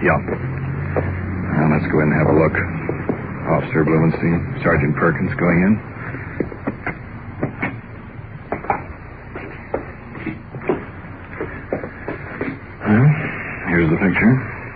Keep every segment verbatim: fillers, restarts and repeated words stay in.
Yeah. Now, let's go in and have a look. Officer Blumenstein, Sergeant Perkins going in. Well, here's the picture.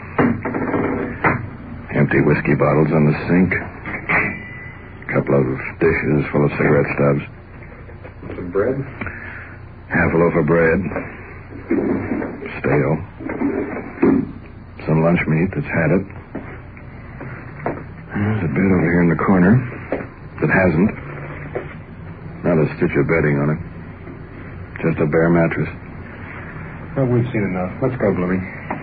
Empty whiskey bottles on the sink. A couple of dishes full of cigarette stubs. Some bread? Half a loaf of bread. Stale. Some lunch meat that's had it. There's a bed over here in the corner that hasn't. Not a stitch of bedding on it. Just a bare mattress. Well, we've seen enough. Let's go, Bluey.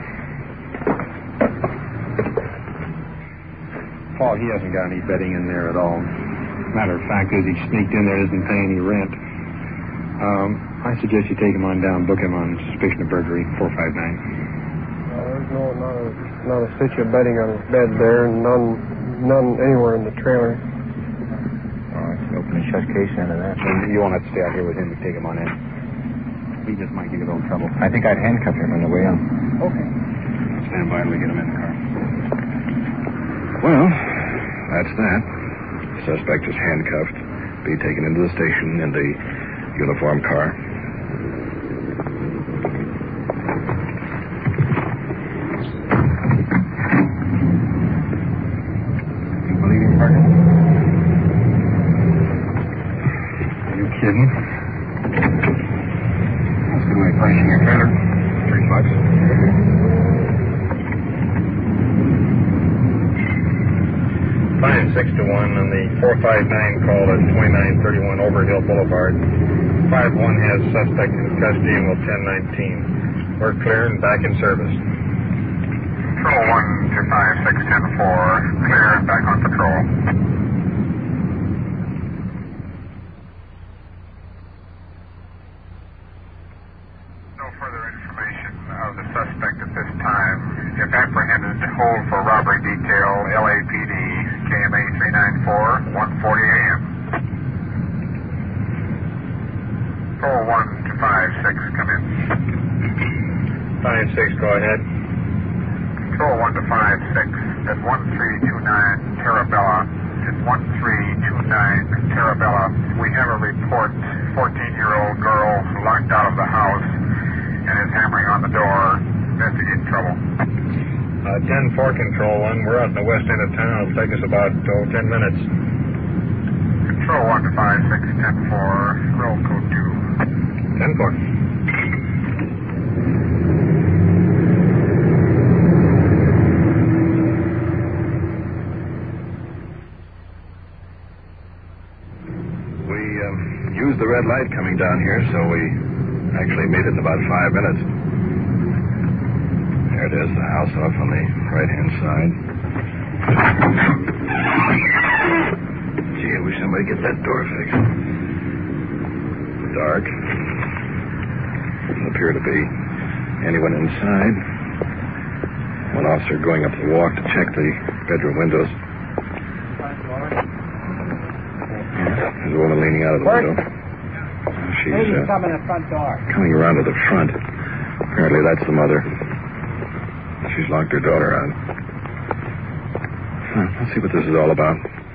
Paul, he hasn't got any bedding in there at all. Matter of fact is he sneaked in there, isn't paying any rent. Um, I suggest you take him on down, book him on suspicion of burglary, four five nine. Uh, there's no, not a, not a stitch of bedding on his bed there, and none, none anywhere in the trailer. All right, so open and shut case into that. And you won't have to stay out here with him to take him on in. He just might give you a little trouble. I think I'd handcuff him on the way out. Okay. Stand by and we get him in the car. Well, that's that. Suspect is handcuffed. Be taken into the station in the uniform car. You believe him, Parker? Are you kidding? That's a good way of pricing your trailer. Three bucks. Five six to one on the four five nine call at twenty-nine thirty-one Overhill Boulevard. Five one has suspect in custody and will ten nineteen. We're clear and back in service. Control one two five six ten four, clear and back on patrol. No further information of the suspect at this time. If apprehended, hold for robbery detail, L A P D, K M A three ninety-four, one forty A M. Control one two five six, come in. Five six, go ahead. Control one to five six at one three two nine Terabella. At one three two nine Terabella, we have a report. fourteen-year-old girl locked out of the house and is hammering on the door. Investigate trouble. Uh, ten four, Control one. We're out in the west end of town. It'll take us about oh, ten minutes. Control one to five six ten four. Roll code two. ten four. We um, used the red light coming down here, so we actually made it in about five minutes. There it is, the house off on the right-hand side. Gee, I wish somebody would get that door fixed. Dark. Doesn't appear to be anyone inside. One officer going up the walk to check the bedroom windows. There's a woman leaning out of the window. She's uh, coming to the front door. coming around to the front. Apparently that's the mother. She's locked her daughter out. Huh, let's see what this is all about.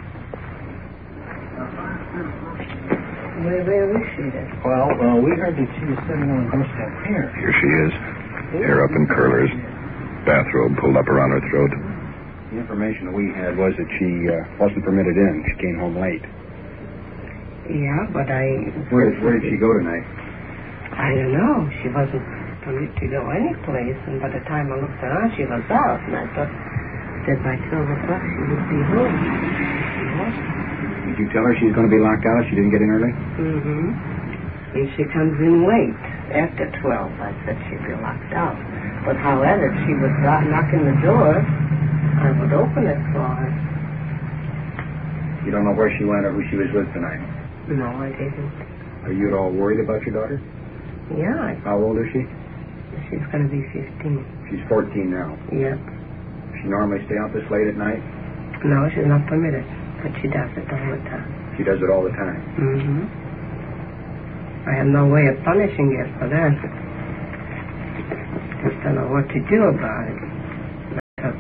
Where, where is she then? Well, uh, we heard that she was sitting on the doorstep here. Here she is. Hair up in curlers. Bathrobe pulled up around her throat. The information that we had was that she uh, wasn't permitted in. She came home late. Yeah, but I... Where, where did she go tonight? I don't know. She wasn't permitted to go any place, and by the time I looked around, she was out, and I thought that by twelve o'clock she would be home. She wasn't. Did you tell her she's going to be locked out if she didn't get in early? Mm-hmm. If she comes in late, after twelve, I said she'd be locked out. But however, if she was knocking the door, I would open it for her. You don't know where she went or who she was with tonight? No, I didn't. Are you at all worried about your daughter? Yeah, I, How old is she? she's going to be fifteen. She's fourteen now. Yep. Does she normally stay out this late at night? No, she's not permitted, but she does it all the time. She does it all the time. Mm-hmm. I have no way of punishing her for that. Just don't know what to do about it. Let her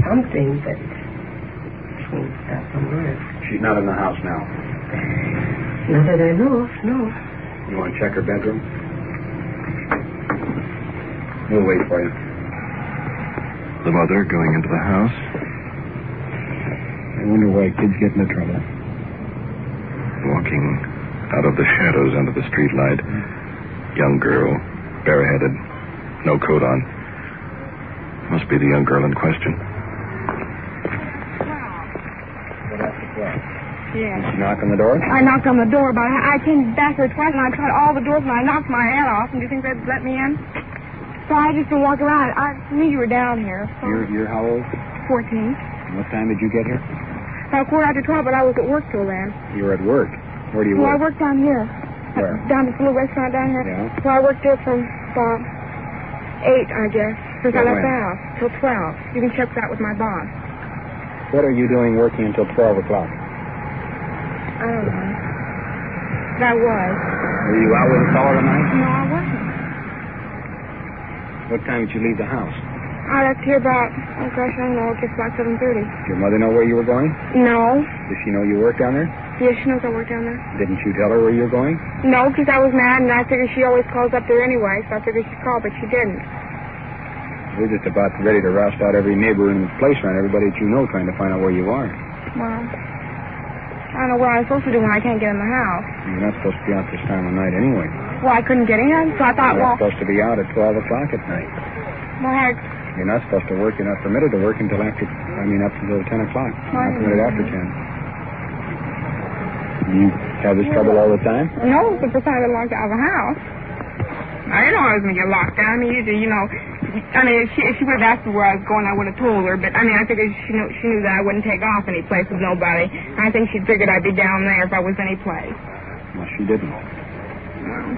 something, but she's got some work. She's not in the house now. Not that I know of, no. You want to check her bedroom? We'll wait for you. The mother going into the house. I wonder why kids get into trouble. Walking out of the shadows under the streetlight. Young girl, bareheaded, no coat on. Must be the young girl in question. Yes. Did she knock on the door? I knocked on the door, but I, I came back here twice, and I tried all the doors, and I knocked my head off. And do you think they'd let me in? So I just been walking around. I knew you were down here. So You're, you're how old? fourteen. And what time did you get here? About quarter after twelve, but I was at work till then. You were at work. Where do you Well, I work? worked down here. Where? Down at the little restaurant down here. Yeah. So I worked there from about eight, I guess, since Till I left when? the house, till twelve. You can check that with my boss. What are you doing working until twelve o'clock? I don't know. But I was. Were you out with a fellow tonight? No, I wasn't. What time did you leave the house? I left here about, oh gosh, I don't know, just about seven thirty. Did your mother know where you were going? No. Did she know you worked down there? Yes, she knows I work down there. Didn't you tell her where you were going? No, because I was mad, and I figured she always calls up there anyway, so I figured she'd call, but she didn't. We're just about ready to roust out every neighbor in the place around, everybody that you know, trying to find out where you are. Well, I don't know what I'm supposed to do when I can't get in the house. You're not supposed to be out this time of night anyway. Well, I couldn't get in, so I thought, You're well, not supposed to be out at twelve o'clock at night. well, I had, You're not supposed to work. You're not permitted to work until after, I mean, up until ten o'clock. You're not permitted after ten. You have this trouble all the time? no, it's the first time I've been locked out of the house. I didn't know I was going to get locked down. I mean, usually, you know, I mean, if she, if she would have asked me where I was going, I would have told her. But, I mean, I figured she knew, she knew that I wouldn't take off any place with nobody. And I think she figured I'd be down there if I was any place. Well, she didn't. Well,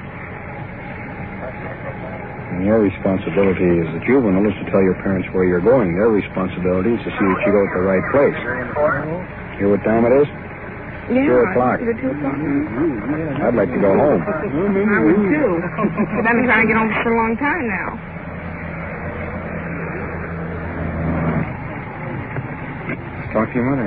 And your responsibility as a juvenile is to tell your parents where you're going. Their responsibility is to see that you go to the right place. Hear what time it is? yeah. Two o'clock. Is it two o'clock? I'd like to go home. I would too. But that means I get home for a long time now. Talk to your mother.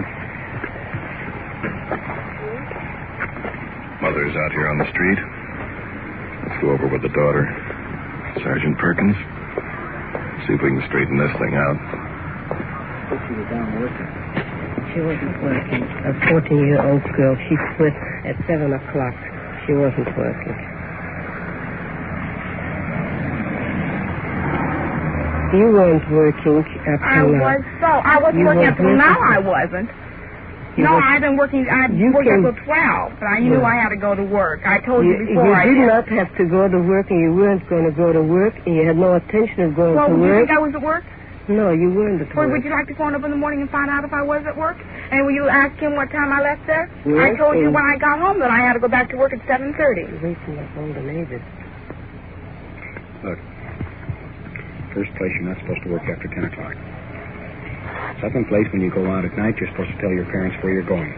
Mother's out here on the street. Let's go over with the daughter. Sergeant Perkins. See if we can straighten this thing out. She was down working. She wasn't working. A fourteen-year-old girl. She quit at seven o'clock. She wasn't working. You weren't working up I till now. was so. I wasn't You working weren't up till now. working? I wasn't. You no, were- I've been working. I You worked came- until twelve, but I knew Well. I had to go to work. I told you, You, before. you I did did. not have to go to work, and you weren't going to go to work, and you had no intention of going Well, to would you work. think I was at work? No, you weren't at Or work. would you like to phone up in the morning and find out if I was at work? And will you ask him what time I left there? I Yes, told you and- when I got home that I had to go back to work at seven thirty. Waking up all the neighbors. Look, first place, you're not supposed to work after ten o'clock. Second place, when you go out at night, you're supposed to tell your parents where you're going.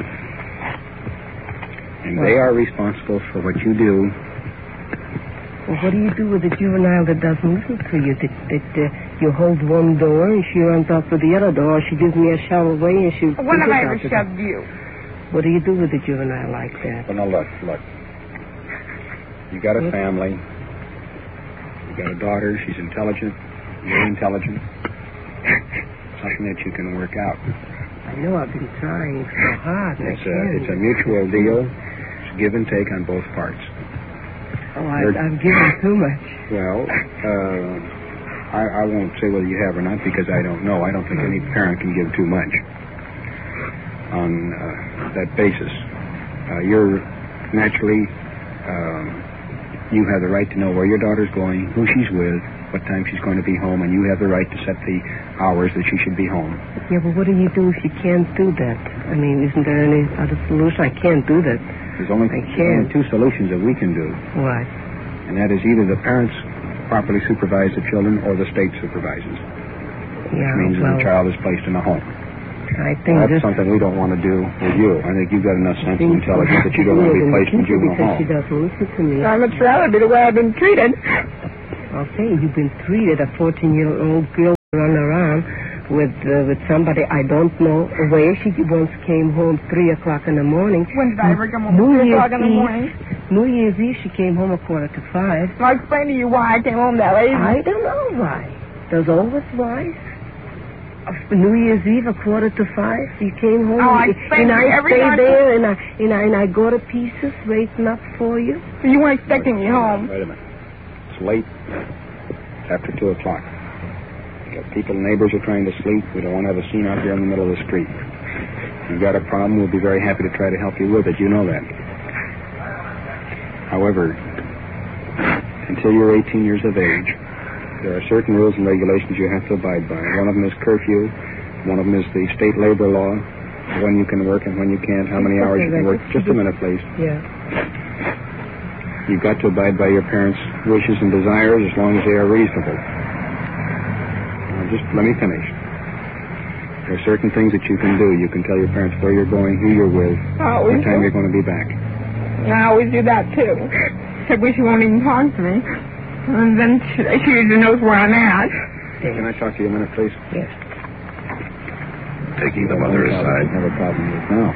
And they are responsible for what you do. Well, what do you do with a juvenile that doesn't listen to you? That, that uh, you hold one door and she runs out for the other door. She gives me a shove away and she... When have I ever out the- shoved you? What do you do with a juvenile like that? Well, now look, look. You got a family. You got a daughter. She's intelligent. You're intelligent. Something that you can work out. I know I've been trying so hard. and I It's a, can't. it's a mutual deal. It's give and take on both parts. Oh, I've, I've given too much. Well, uh, I, I won't say whether you have or not because I don't know. I don't think any parent can give too much on uh, that basis. Uh, you're naturally, um, you have the right to know where your daughter's going, who she's with, what time she's going to be home, and you have the right to set the hours that she should be home. Yeah, but what do you do if you can't do that? I mean, isn't there any other solution? I can't do that. There's only, I there's can't. only two solutions that we can do, What? and that is either the parents properly supervise the children or the state supervises, Yeah, which means well, that the child is placed in a home. I think That's this... something we don't want to do with you. I think you've got enough sense and intelligence that you don't want to be placed in juvenile because she home. doesn't listen to me. I'd much rather be the way I've been treated. Okay, you've been treated, a fourteen-year-old girl run around with uh, with somebody I don't know where. She once came home three o'clock in the morning. When did I ever come home New at three Year's o'clock in the Eve- morning? New Year's Eve, she came home a quarter to five. I'll explain to you why I came home that late. I don't know why. There's always why. Uh, New Year's Eve, a quarter to five, you came home. Oh, I and, spend and I every stay time- there, and I, and, I, and I go to pieces waiting up for you. So you weren't expecting me home. Wait a minute. It's late. It's after two o'clock. You got people, neighbors are trying to sleep. We don't want to have a scene out there in the middle of the street. If you've got a problem, we'll be very happy to try to help you with it. You know that. However, until you're eighteen years of age, there are certain rules and regulations you have to abide by. One of them is curfew. One of them is the state labor law, when you can work and when you can't, how many hours you can work. Just a minute, please. Yeah. You've got to abide by your parents' wishes and desires as long as they are reasonable. Now, just let me finish. There are certain things that you can do. You can tell your parents where you're going, who you're with, I what always time do. you're going to be back. I always do that, too. Except when she won't even talk to me. And then she, she usually knows where I'm at. Can I talk to you a minute, please? Yes. Taking the mother aside. I have a problem with now.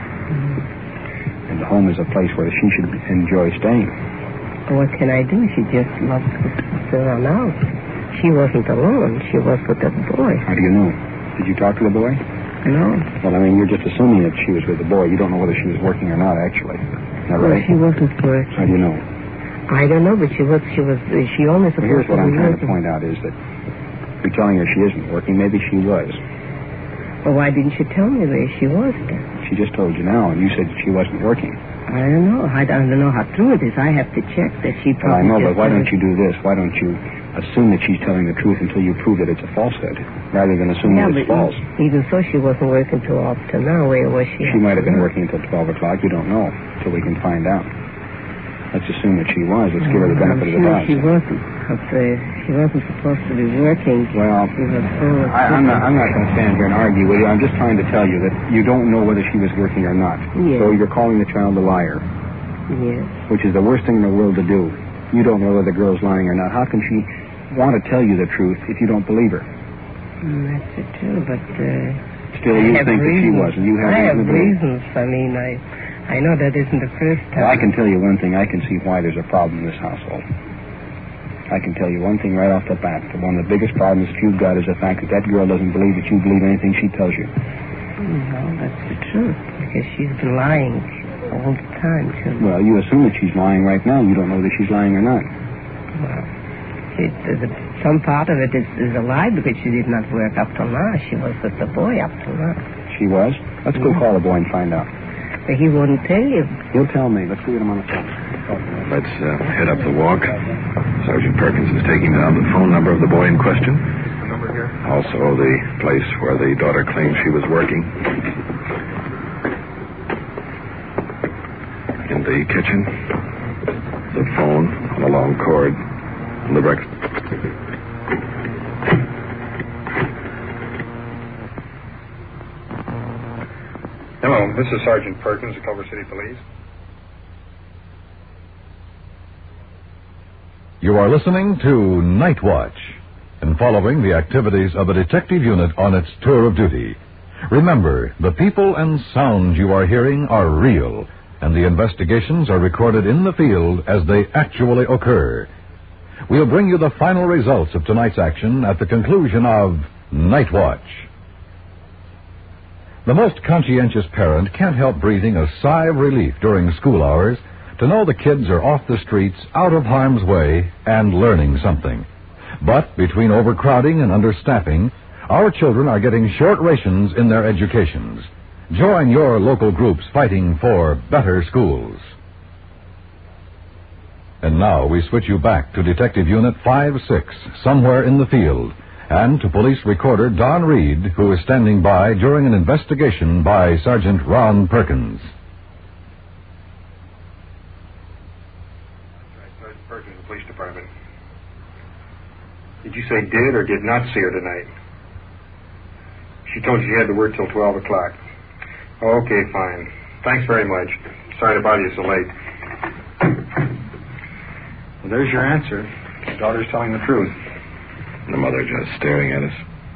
And the home is a place where she should enjoy staying. What can I do? She just loves to sit around the house. She wasn't alone. She was with that boy. How do you know? Did you talk to the boy? No. Well, I mean, you're just assuming that she was with the boy. You don't know whether she was working or not, actually. Is that Well, right? she wasn't working. How do you know? I don't know, but she was. She was. Uh, she only Well, supposed here's to what be I'm trying to working. point out is that you're telling her she isn't working. Maybe she was. Well, why didn't you tell me where she was then? She just told you now, and you said she wasn't working. I don't know. I don't know how true it is. I have to check that she Well, I probably know, just but why don't wasn't- you do this? Why don't you assume that she's telling the truth until you prove that it's a falsehood, rather than assume Yeah, that but it's false? even so, she wasn't working till up to now. Where was she? She might have been working until twelve o'clock. You don't know until we can find out. Let's assume that she was. Let's give her the benefit I'm of the sure doubt. she wasn't. But, uh, she wasn't supposed to be working. Well, She was so I, I'm not. I'm not going to stand here and argue with you. I'm just trying to tell you that you don't know whether she was working or not. Yes. So you're calling the child a liar, Yes. which is the worst thing in the world to do. You don't know whether the girl's lying or not. How can she want to tell you the truth if you don't believe her? Mm, that's it too. But uh, Still, I you have think that she reasons. was, and you have I have reason to believe. reasons. I mean, I, I know that isn't the first time. Well, I can tell you one thing. I can see why there's a problem in this household. I can tell you one thing right off the bat. That one of the biggest problems that you've got is the fact that that girl doesn't believe that you believe anything she tells you. No, that's the truth. Because she's been lying all the time too. Well, you assume that she's lying right now. You don't know whether she's lying or not. Well, it, the, some part of it is, is a lie because she did not work up till now. She was with the boy up till now. She was? Let's go Yeah. call the boy and find out. But he wouldn't tell you. He'll tell me. Let's go get him on the phone. Let's uh, head up the walk. Sergeant Perkins is taking down the phone number of the boy in question. The number here? Also the place where the daughter claims she was working. In the kitchen, the phone on a long cord, on the breakfast. Hello, this is Sergeant Perkins of Culver City Police. You are listening to Night Watch and following the activities of a detective unit on its tour of duty. Remember, the people and sounds you are hearing are real, and the investigations are recorded in the field as they actually occur. We'll bring you the final results of tonight's action at the conclusion of Night Watch. The most conscientious parent can't help breathing a sigh of relief during school hours to know the kids are off the streets, out of harm's way, and learning something. But between overcrowding and understaffing, our children are getting short rations in their educations. Join your local groups fighting for better schools. And now we switch you back to Detective Unit five six, somewhere in the field, and to police recorder Don Reed, who is standing by during an investigation by Sergeant Ron Perkins. Sergeant Perkins, the police department. Did you say did or did not see her tonight? She told you she had to work till twelve o'clock. Okay, fine. Thanks very much. Sorry to bother you so late. Well, there's your answer. Your daughter's telling the truth. The mother just staring at us.